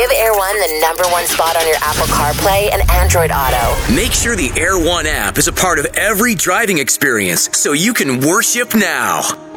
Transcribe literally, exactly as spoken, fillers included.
Give Air One the number one spot on your Apple CarPlay and Android Auto. Make sure the Air One app is a part of every driving experience so you can worship now.